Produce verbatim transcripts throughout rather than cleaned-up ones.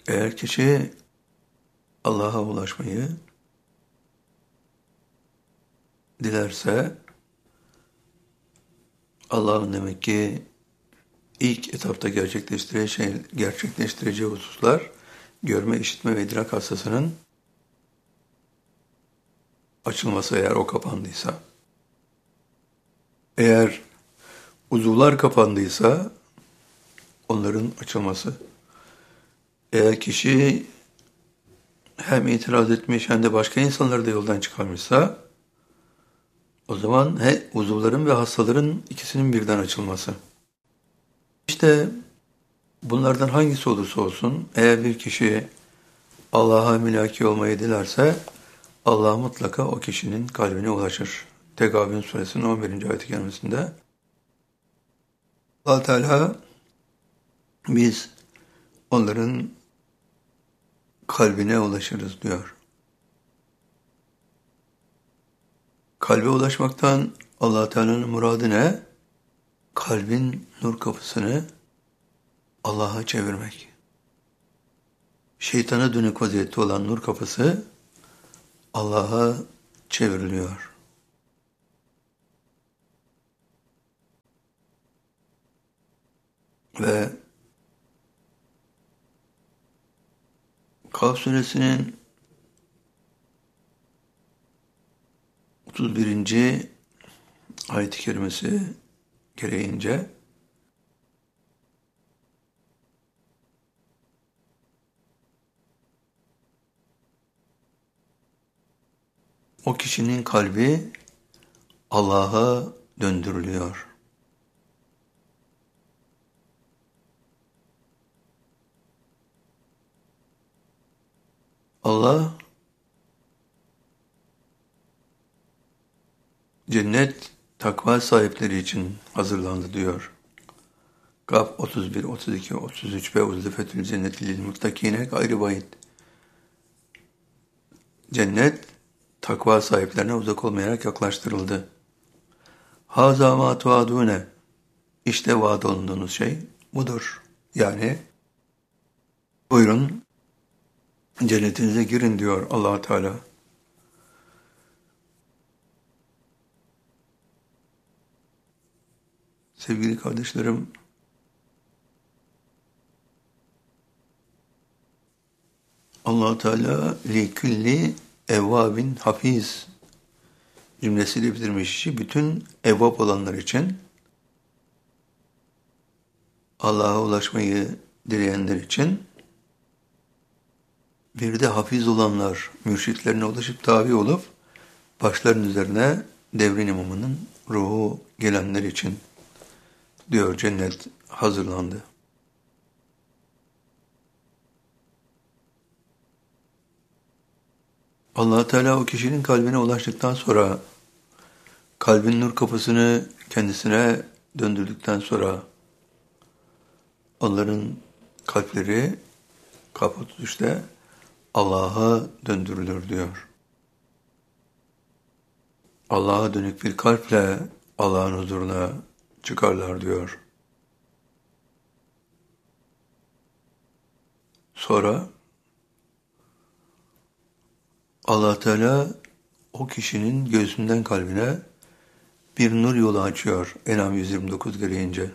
Eğer kişi Allah'a ulaşmayı dilerse, Allah'ın demek ki ilk etapta gerçekleştireceği, şey, gerçekleştireceği hususlar, görme, işitme ve idrak hassasının açılması, eğer o kapandıysa. Eğer uzuvlar kapandıysa onların açılması. Eğer kişi hem itiraz etmiş hem de başka insanları da yoldan çıkarmışsa, o zaman he, uzuvların ve hastaların ikisinin birden açılması. İşte bunlardan hangisi olursa olsun, eğer bir kişi Allah'a mülaki olmayı dilerse, Allah mutlaka o kişinin kalbine ulaşır. Tegabün suresinin on birinci ayet-i kerimesinde Allah Teala, biz onların kalbine ulaşırız diyor. Kalbe ulaşmaktan Allah Teala'nın muradı ne? Kalbin nur kapısını Allah'a çevirmek. Şeytana dönük vaziyette olan nur kapısı Allah'a çevriliyor. Ve Kaf suresinin otuz birinci ayet-i kerimesi gereğince o kişinin kalbi Allah'a döndürülüyor. Allah cennet takva sahipleri için hazırlandı diyor. Kaf otuz bir, otuz iki, otuz üç ve uzlifetül cenneti lil muttakine gayri bayit. Cennet takva sahiplerine uzak olmayarak yaklaştırıldı. Haza ma tuadune. İşte vaad olunduğunuz şey budur. Yani buyurun cennetinize girin diyor Allah Teala. Sevgili kardeşlerim, Allah Teala li külli evvabin hafiz cümlesiyle bitirmiş işi, bütün evvab olanlar için, Allah'a ulaşmayı dileyenler için, bir de hafiz olanlar, mürşitlerine ulaşıp tabi olup başların üzerine devrin imamının ruhu gelenler için diyor, cennet hazırlandı. Allah Teala o kişinin kalbine ulaştıktan sonra, kalbin nur kapısını kendisine döndürdükten sonra, onların kalpleri Kaf otuz üçte Allah'a döndürülür diyor. Allah'a dönük bir kalple Allah'ın huzuruna çıkarlar diyor. Sonra Allah Teala o kişinin göğsünden kalbine bir nur yolu açıyor En'am yüz yirmi dokuz gereğince.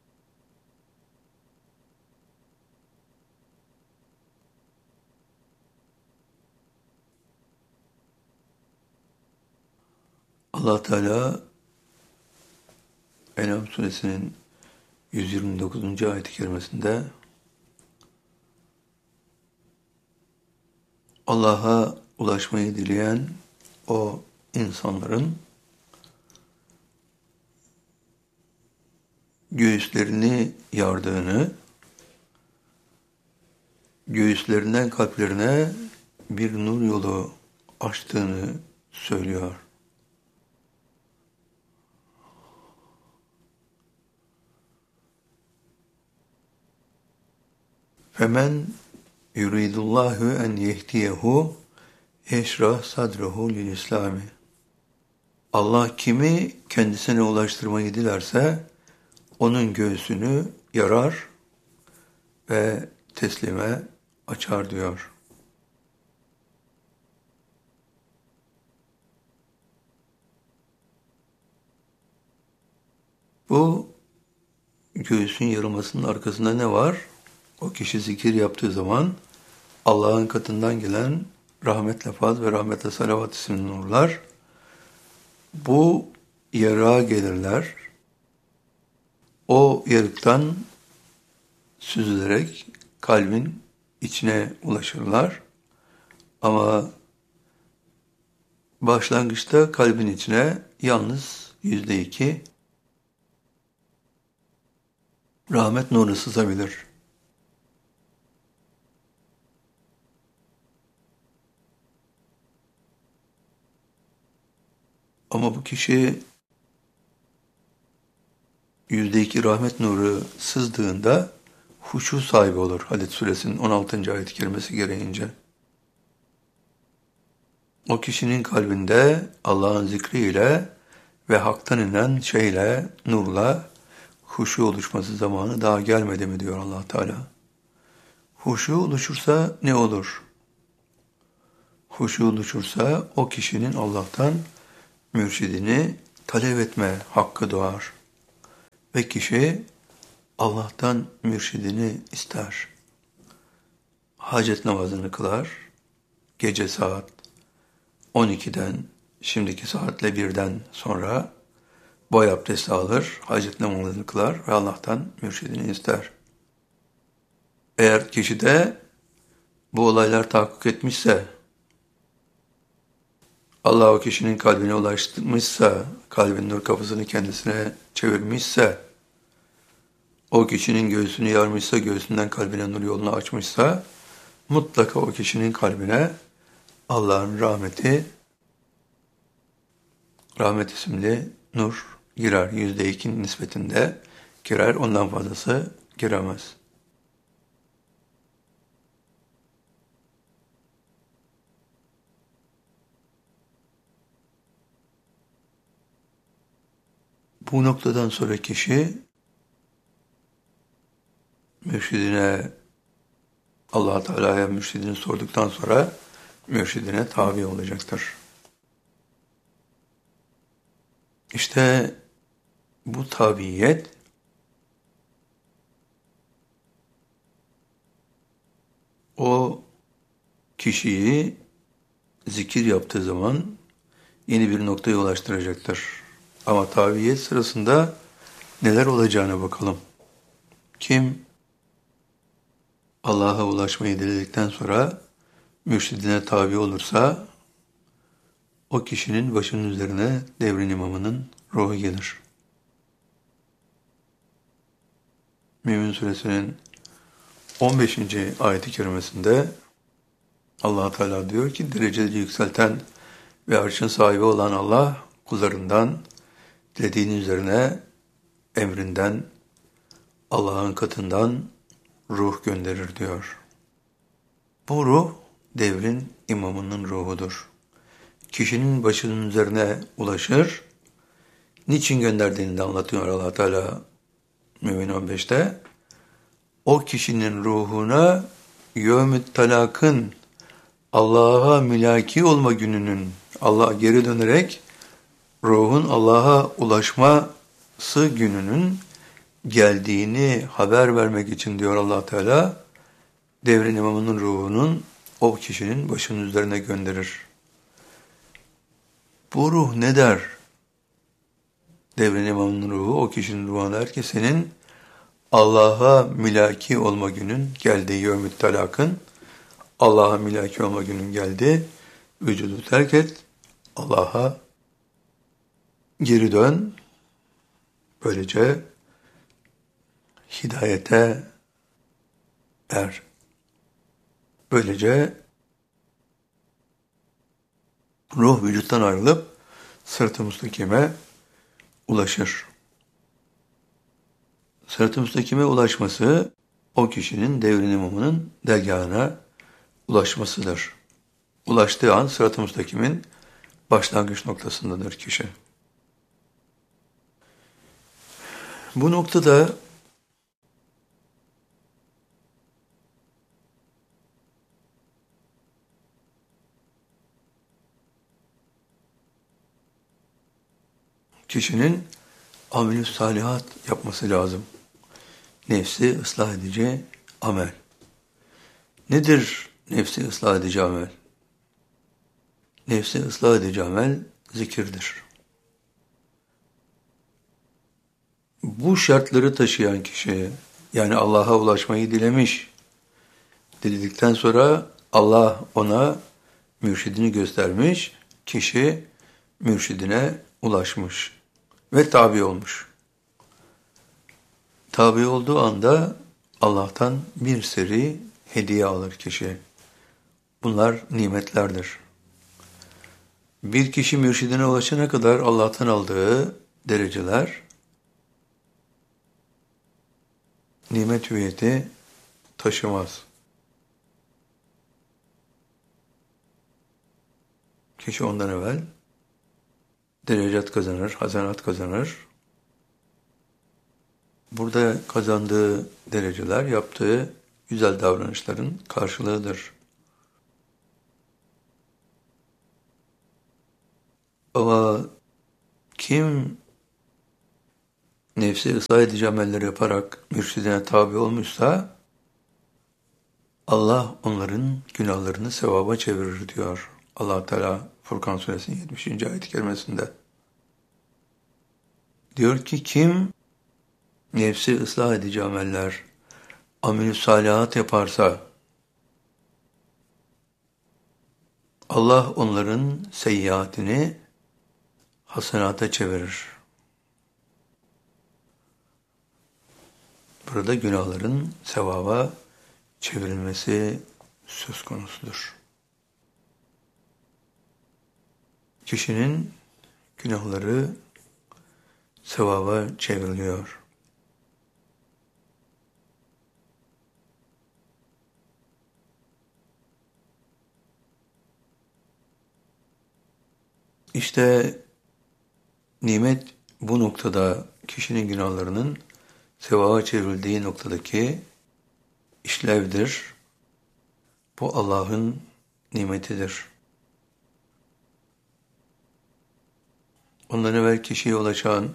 Allah Teala En'am suresinin yüz yirmi dokuzuncu ayet-i kerimesinde Allah'a ulaşmayı dileyen o insanların göğüslerini yardığını, göğüslerinden kalplerine bir nur yolu açtığını söylüyor. Femen yuridullahu en yehdiyehu yeşrah sadruhu lil İslami. Allah kimi kendisine ulaştırmayı dilerse onun göğsünü yarar ve teslime açar diyor. Bu göğsün yarılmasının arkasında ne var? O kişi zikir yaptığı zaman Allah'ın katından gelen rahmetle faz ve rahmetle salavat isimli nurlar bu yarığa gelirler. O yarıktan süzülerek kalbin içine ulaşırlar. Ama başlangıçta kalbin içine yalnız yüzde iki rahmet nuru sızabilir. Ama bu kişi yüzde iki rahmet nuru sızdığında huşu sahibi olur. Hadid suresinin on altıncı ayet-i kerimesi gereğince. O kişinin kalbinde Allah'ın zikriyle ve haktan inen şeyle, nurla huşu oluşması zamanı daha gelmedi mi diyor Allah Teala. Huşu oluşursa ne olur? Huşu oluşursa o kişinin Allah'tan mürşidini talep etme hakkı doğar. Ve kişi Allah'tan mürşidini ister. Hacet namazını kılar. Gece saat on ikiden, şimdiki saatle birden sonra boy abdesti alır, hacet namazını kılar ve Allah'tan mürşidini ister. Eğer kişide bu olaylar tahakkuk etmişse, Allah o kişinin kalbine ulaştırmışsa, kalbin nur kapısını kendisine çevirmişse, o kişinin göğsünü yarmışsa, göğsünden kalbine nur yolunu açmışsa, mutlaka o kişinin kalbine Allah'ın rahmeti, rahmet isimli nur girer. Yüzde iki nispetinde girer, ondan fazlası giremez. Bu noktadan sonra kişi mürşidine, Allah Teala'ya mürşidini sorduktan sonra mürşidine tabi olacaktır. İşte bu tabiyet o kişiyi zikir yaptığı zaman yeni bir noktaya ulaştıracaktır. Ama tabiyet sırasında neler olacağına bakalım. Kim Allah'a ulaşmayı diledikten sonra mürşidine tabi olursa o kişinin başının üzerine devrin imamının ruhu gelir. Mümin Suresinin on beşinci ayet-i kerimesinde Allah Teala diyor ki dereceleri yükselten ve arşın sahibi olan Allah kullarından dilediğinin üzerine emrinden Allah'ın katından ruh gönderir diyor. Bu ruh devrin imamının ruhudur. Kişinin başının üzerine ulaşır. Niçin gönderdiğini de anlatıyor Allah Teala Mümin on beşte. O kişinin ruhuna yevm-i talakın, Allah'a mülaki olma gününün, Allah'a geri dönerek ruhun Allah'a ulaşması gününün geldiğini haber vermek için diyor Allah Teala, devrin imamının ruhunun o kişinin başının üzerine gönderir. Bu ruh ne der? Devrin imamının ruhu o kişinin ruhuna der ki senin Allah'a mülaki olma günün geldi, yevm-i talakın, Allah'a mülaki olma günün geldi, vücudu terk et, Allah'a geri dön, böylece hidayete er. Böylece ruh vücuttan ayrılıp sırat-ı müstakime ulaşır. Sırat-ı müstakime ulaşması o kişinin devrin imamının dergâhına ulaşmasıdır. Ulaştığı an sırat-ı müstakimin başlangıç noktasındadır kişi. Bu noktada kişinin amel-i salihat yapması lazım. Nefsi ıslah edici amel. Nedir nefsi ıslah edici amel? Nefsi ıslah edici amel zikirdir. Bu şartları taşıyan kişi, yani Allah'a ulaşmayı dilemiş, diledikten sonra Allah ona mürşidini göstermiş, kişi mürşidine ulaşmış ve tabi olmuş. Tabi olduğu anda Allah'tan bir seri hediye alır kişi. Bunlar nimetlerdir. Bir kişi mürşidine ulaşana kadar Allah'tan aldığı dereceler nimet hüviyeti taşımaz. Kişi ondan evvel derecat kazanır, hasenat kazanır. Burada kazandığı dereceler yaptığı güzel davranışların karşılığıdır. Ama kim nefsi ıslah edici ameller yaparak mürşidine tabi olmuşsa Allah onların günahlarını sevaba çevirir diyor Allah Teala Furkan Suresinin yetmişinci ayet-i kerimesinde. Diyor ki kim nefsi ıslah edici ameller, amel-i salihat yaparsa Allah onların seyyiatini hasenata çevirir. Burada günahların sevaba çevrilmesi söz konusudur. Kişinin günahları sevaba çevriliyor. İşte nimet bu noktada kişinin günahlarının sevaba çevrildiği noktadaki işlevdir. Bu Allah'ın nimetidir. Ondan evvel kişiye ulaşan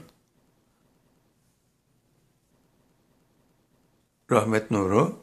rahmet nuru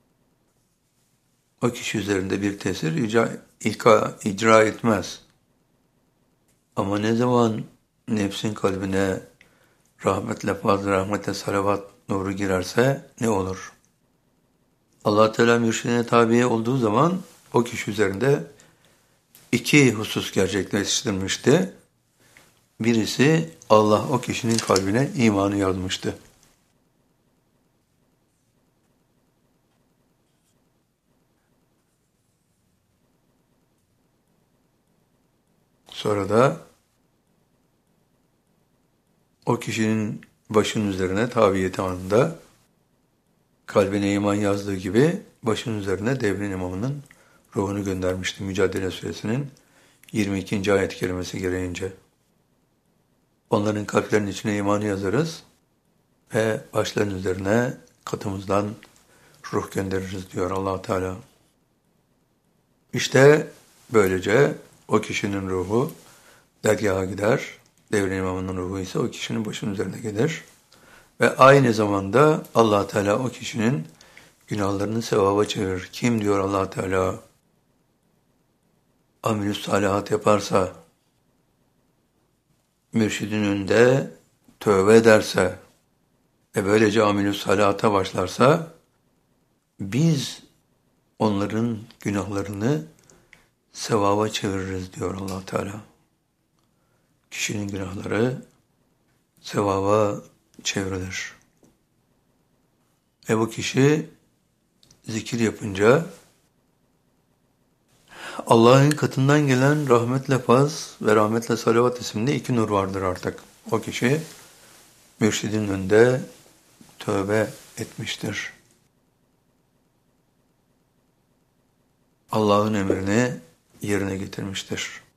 o kişi üzerinde bir tesir icra, icra, icra etmez. Ama ne zaman nefsin kalbine rahmetle fazla rahmetle salavat nuru girerse ne olur? Allah Teala mürşidine tabi olduğu zaman o kişi üzerinde iki husus gerçekleştirmişti. Birisi Allah o kişinin kalbine imanı yazmıştı. Sonra da o kişinin başının üzerine tabiyeti anında kalbine iman yazdığı gibi başının üzerine devrin imamının ruhunu göndermişti Mücadele Suresinin yirmi ikinci ayet-i kerimesi gereğince. Onların kalplerinin içine imanı yazarız ve başlarının üzerine katımızdan ruh göndeririz diyor Allah Teala. İşte böylece o kişinin ruhu dergaha gider, devrin imamının ruhu ise o kişinin başının üzerine gelir ve aynı zamanda Allah Teala o kişinin günahlarını sevaba çevirir. Kim diyor Allah Teala? Amel-i salihat yaparsa, mürşidin önünde tövbe ederse ve böylece amel-i salihata başlarsa biz onların günahlarını sevaba çeviririz diyor Allah Teala. Kişinin günahları sevaba çevrilir. Ve bu kişi zikir yapınca Allah'ın katından gelen rahmetle faz ve rahmetle salavat isimli iki nur vardır artık. O kişi mürşidin önünde tövbe etmiştir. Allah'ın emrini yerine getirmiştir.